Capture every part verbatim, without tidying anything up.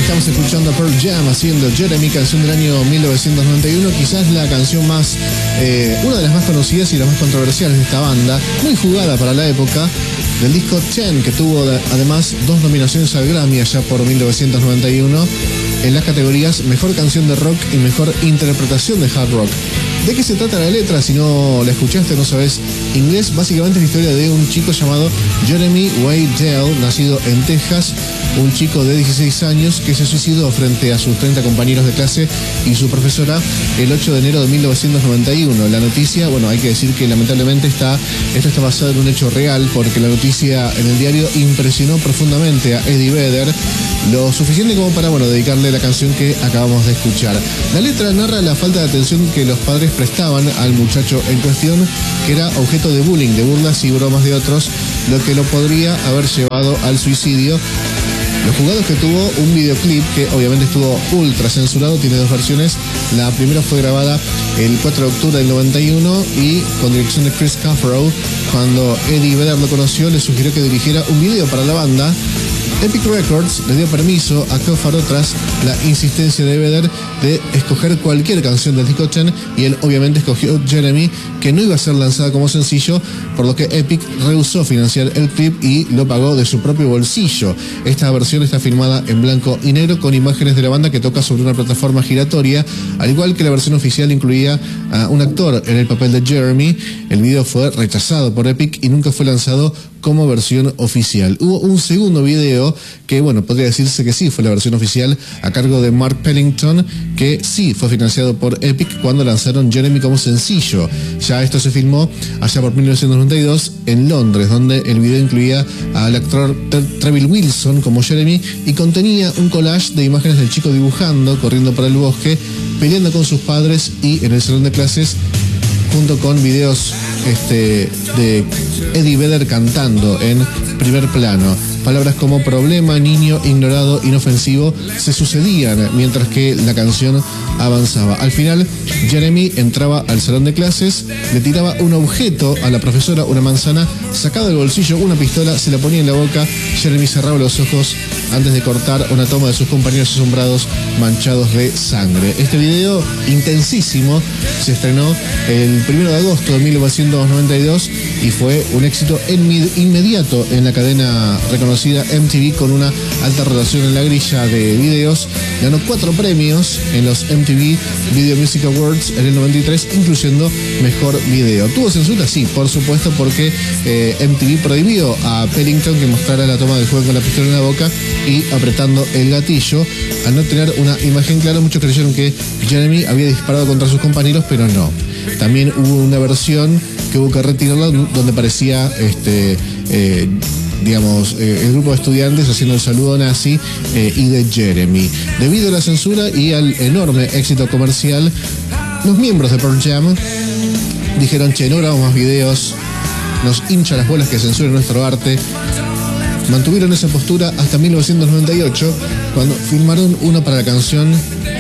Estamos escuchando a Pearl Jam haciendo Jeremy, canción del año mil novecientos noventa y uno, quizás la canción más, eh, una de las más conocidas y las más controversiales de esta banda, muy jugada para la época, del disco Ten, que tuvo además dos nominaciones al Grammy allá por mil novecientos noventa y uno en las categorías Mejor Canción de Rock y Mejor Interpretación de Hard Rock. ¿De qué se trata la letra? Si no la escuchaste, no sabes inglés. Básicamente es la historia de un chico llamado Jeremy Wade Dell, nacido en Texas, un chico de dieciséis años que se suicidó frente a sus treinta compañeros de clase y su profesora el ocho de enero de mil novecientos noventa y uno. La noticia, bueno, hay que decir que lamentablemente está, esto está basado en un hecho real, porque la noticia en el diario impresionó profundamente a Eddie Vedder, lo suficiente como para, bueno, dedicarle la canción que acabamos de escuchar. La letra narra la falta de atención que los padres prestaban al muchacho en cuestión, que era objeto de bullying, de burlas y bromas de otros, lo que lo podría haber llevado al suicidio. Los jugados que tuvo un videoclip que obviamente estuvo ultra censurado, tiene dos versiones. La primera fue grabada el cuatro de octubre del noventa y uno y con dirección de Chris Caffrow. Cuando Eddie Vedder lo conoció, le sugirió que dirigiera un video para la banda. Epic Records le dio permiso a Caffrow tras la insistencia de Vedder de escoger cualquier canción del disco Ten, y él obviamente escogió Jeremy, que no iba a ser lanzada como sencillo, por lo que Epic rehusó financiar el clip y lo pagó de su propio bolsillo. Esta versión está filmada en blanco y negro con imágenes de la banda que toca sobre una plataforma giratoria, al igual que la versión oficial incluía a un actor en el papel de Jeremy. El video fue rechazado por Epic y nunca fue lanzado como versión oficial. Hubo un segundo video que, bueno, podría decirse que sí fue la versión oficial, a cargo de Mark Pellington, que sí fue financiado por Epic cuando lanzaron Jeremy como sencillo. Ya esto se filmó allá por mil novecientos noventa y dos en Londres, donde el video incluía al actor Trevor Wilson como Jeremy y contenía un collage de imágenes del chico dibujando, corriendo por el bosque, peleando con sus padres y en el salón de clases, junto con videos este, de Eddie Vedder cantando en primer plano. Palabras como problema, niño, ignorado, inofensivo se sucedían mientras que la canción avanzaba. Al final, Jeremy entraba al salón de clases, le tiraba un objeto a la profesora, una manzana, sacaba del bolsillo una pistola, se la ponía en la boca. Jeremy cerraba los ojos antes de cortar una toma de sus compañeros asombrados manchados de sangre. Este video intensísimo se estrenó el primero de agosto de mil novecientos noventa y dos y fue un éxito inmediato en la cadena reconocida M T V, con una alta rotación en la grilla de videos. Ganó cuatro premios en los M T V Video Music Awards en el noventa y tres, incluyendo Mejor Video. ¿Tuvo censura? Sí, por supuesto, porque eh, M T V prohibió a Pellington que mostrara la toma del juego con la pistola en la boca y apretando el gatillo. Al no tener una imagen clara, muchos creyeron que Jeremy había disparado contra sus compañeros, pero no. También hubo una versión que hubo que retirarla donde parecía este eh, digamos, eh, el grupo de estudiantes haciendo el saludo nazi eh, y de Jeremy. Debido a la censura y al enorme éxito comercial, los miembros de Pearl Jam dijeron: che, no grabamos más videos, nos hincha las bolas que censuren nuestro arte. Mantuvieron esa postura hasta mil novecientos noventa y ocho, cuando filmaron uno para la canción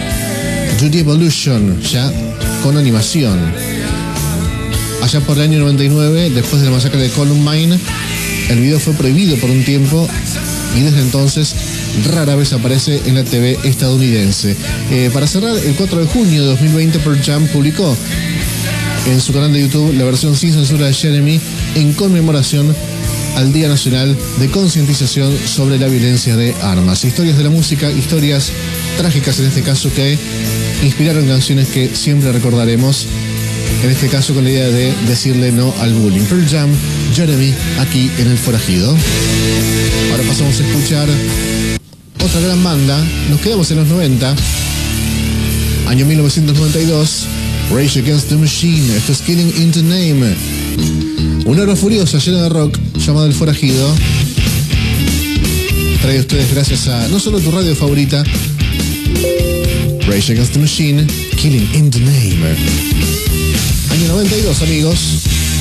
Judy Evolution, ya con animación. Allá por el año noventa y nueve, después de la masacre de Columbine, el video fue prohibido por un tiempo y desde entonces rara vez aparece en la T V estadounidense. Eh, para cerrar, el cuatro de junio de dos mil veinte, Pearl Jam publicó en su canal de YouTube la versión sin censura de Jeremy en conmemoración al Día Nacional de Concientización sobre la Violencia de Armas. Historias de la música, historias trágicas en este caso, que inspiraron canciones que siempre recordaremos, en este caso con la idea de decirle no al bullying. Pearl Jam, Jeremy, aquí en El Forajido. Ahora pasamos a escuchar otra gran banda. Nos quedamos en los noventa, año mil novecientos noventa y dos, Rage Against the Machine. Esto es Killing in the Name. Una hora furiosa llena de rock llamado El Forajido. Trae a ustedes gracias a no solo tu radio favorita, Rage Against the Machine, Killing in the Name. Año noventa y dos, amigos.